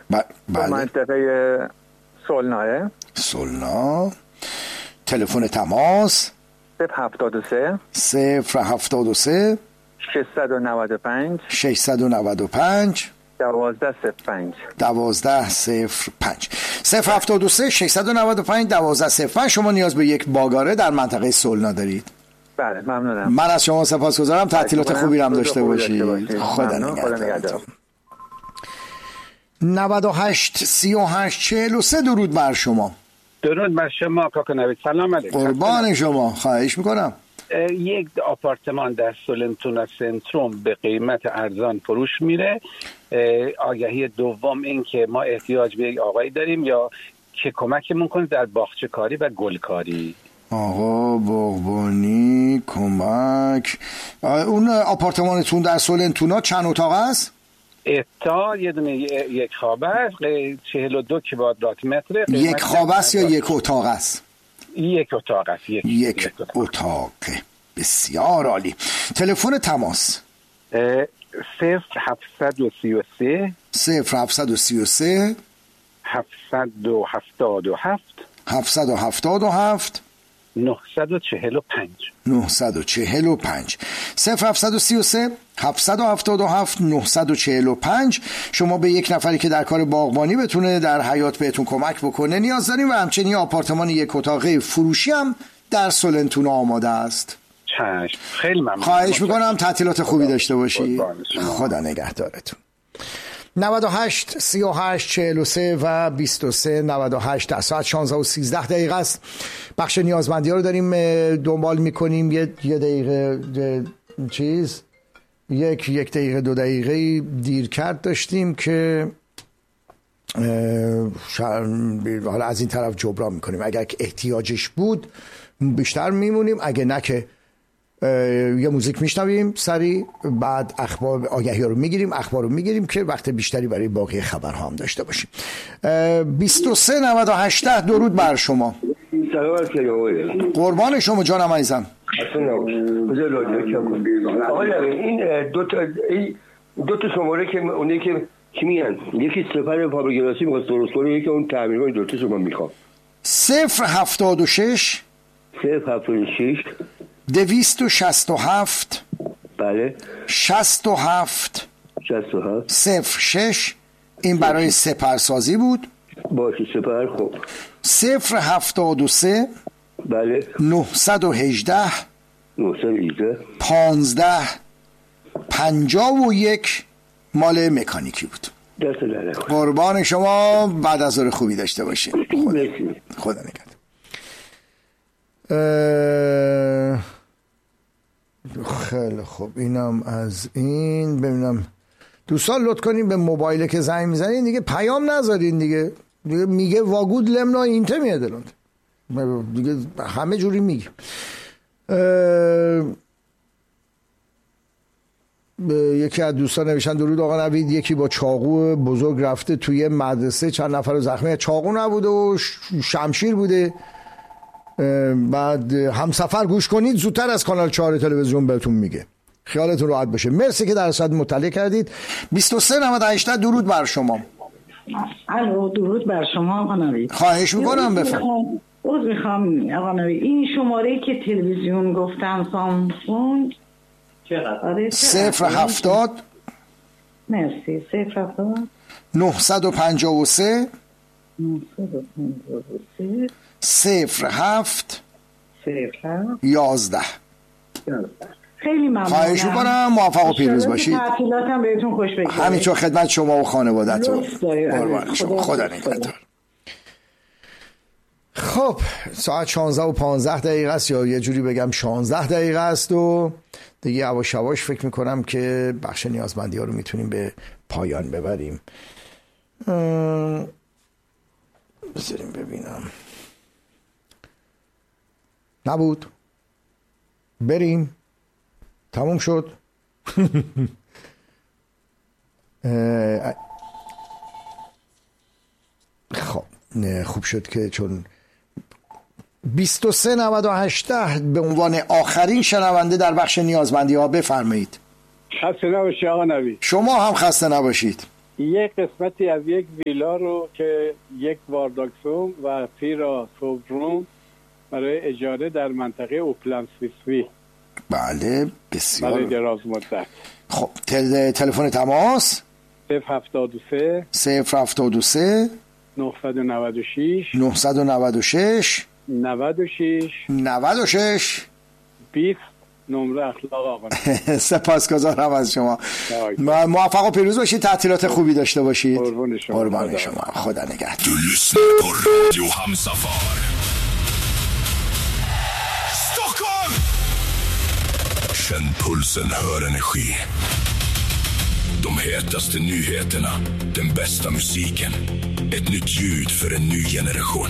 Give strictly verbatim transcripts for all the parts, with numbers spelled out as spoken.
ب... بله. منطقه سولناه. سولنا. تلفن تماس صفر هفتاد و سه صفر هفتاد و سه ششصد و نود و پنج ششصد و نود و پنج دوازده صفر پنج دوازده صفر پنج صفر هفتاد و سه ششصد و نود و پنج دوازده صفر پنج. شما نیاز به یک باگاره در منطقه سولنا دارید؟ بله ممنونم. من از شما سپاسگزارم. تعطیلات خوبی هم داشته باشید. خدا نگهدار. نود و هشت سی و هشت چهل و سه. درود بر شما. درود بر شما کاکا نوید. سلام علیکم. قربان شما. خواهش میکنم. یک آپارتمان در سولنتونا سنتروم به قیمت ارزان فروش میره. آگهی دوم این که ما احتیاج به یک آقایی داریم یا که کمکمون کنه در باغچه کاری و گلکاری. آقا باغبانی کمک. اون آپارتمانتون در سولنتونا چند اتاق است؟ اتا یه دونه یک خوابه است، چهل و دو کوادرات متر. یک خوابه است یا یک اتاق است؟ یک اتاق است. یک, یک اتاق. بسیار عالی. تلفن تماس صفر هفتصد و سی و سه صفر هفتصد و سی و سه هفتصد و هفتاد و هفت هفتصد و هفتاد و هفت نهصد و چهل و پنج نهصد و چهل و پنج صفر هفتصد و سی و سه هفتصد و هفتاد و هفت نهصد و چهل و پنج. شما به یک نفری که در کار باغبانی بتونه در حیات بهتون کمک بکنه نیاز داریم و همچنین آپارتمان یک اتاقه فروشی هم در سولنتونا آماده است. چشم. خیلی ممنون. خواهش میکنم. تعطیلات خوبی داشته باشی. خدا نگهدارتون. نود و هشت سی و هشت چهل و سه و بیست و سه نود و هشت در ساعت شانزده و سیزده دقیقه است. بخش نیازمندی ها رو داریم دنبال میکنیم. یه یه دقیقه چیز یک یک دقیقه دو دقیقه دیر کرد داشتیم که حالا از این طرف جبران میکنیم. اگر که احتیاجش بود بیشتر میمونیم، اگه نه که یه موزیک میشنویم سری، بعد اخبار آگهی رو میگیریم، اخبار رو میگیریم که وقت بیشتری برای باقی خبرها هم داشته باشیم. بیست و سه نود و هشت. درود بر شما. سلام. قربان شما جانم عزیزم. این دو تا دو تا شماره که اونی که چی میگن، یکی سفر فابریگراسی میخواست درست کنه، یکی اون تعمیر کنه، دو تا شما میخوام. صفر هفتاد و شش صفر هفتاد و شش دویست و شست و هفت بله شست و هفت شست و هفت صفر شش. این برای سپرسازی بود. باشه سپر. خب صفر هفتاد و سه بله نهصد و هجده نهصد و هجده پانزده پنجاه و یک مال مکانیکی بود. دست داره. قربان شما. بعد از ظهر خوبی داشته باشید. خدا, خدا نگهدار. خیلی خوب. اینم از این. ببینم دوستان لطف کنین به موبایل که زنگ میزنین دیگه پیام نذارین دیگه. دیگه میگه واگود لمنا اینته میادلند دیگه همه جوری میگه. یکی از دوستان نوشتن درود آقا نوید، یکی با چاقو بزرگ رفته توی مدرسه چند نفر رو زخمی، چاقو نبوده و شمشیر بوده. بعد همسفر گوش کنید زودتر از کانال چهار تلویزیون بهتون میگه. خیالتون راحت باشه. مرسی که در صد مطلع کردید. بیست و سه نود و هشت. درود بر شما. الو درود بر شما آقا نوید. خواهش میکنم بفرمایید. عذر میخوام آقا نوید، این شماره که تلویزیون گفتم سامسونگ چقدر؟ صفر هفتاد مرسی. صفر هفتاد نهصد و پنجاه و سه نهصد و پنجاه و سه صفر هفت صفر هفت یازده. خیلی ممنونم. خواهش میکنم. موفق و پیروز باشید. تعطیلاتم بهتون خوش بگذره. همینطور خدمت شما و خانواده‌تون. قربان شما. خدا نگهدار. خب ساعت شانزده و پانزده دقیقه است، یا یه جوری بگم شانزده دقیقه است و دیگه یواش یواش فکر میکنم که بخش نیازمندی ها رو میتونیم به پایان ببریم. بذاریم ببینم. نبود. بریم. تموم شد. خب خوب شد که چون بیست و سه نود و هشت به عنوان آخرین شنونده در بخش نیازمندی ها بفرمایید. خسته نباشید آقا نوید. شما هم خسته نباشید. یک قسمتی از یک ویلا رو که یک وارداکسوم و تیرا سوبروم برای اجاره در منطقه اوپلند سویسوی. بله بسیار برای دراز مدت. خب تل... تلفن تماس صفر هفتاد و سه صفر هفتاد و سه نهصد و نود و شش نهصد و نود و شش نود و شش نود و شش بیست نمره اخلاق آقا. سپاسگزارم از شما. موفق و پیروز باشید، تعطیلات خوبی داشته باشید. قربان شما. قربان شما. خدا نگهدار. Du lyssnar på Radio Hamsafar. Stockholm! Känn pulsen, hör energi. De hetaste nyheterna, den bästa musiken. Ett nytt ljud för en ny generation.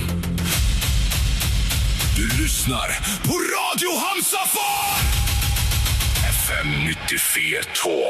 Du lyssnar på Radio Hamsafar. F M nittiofyra två.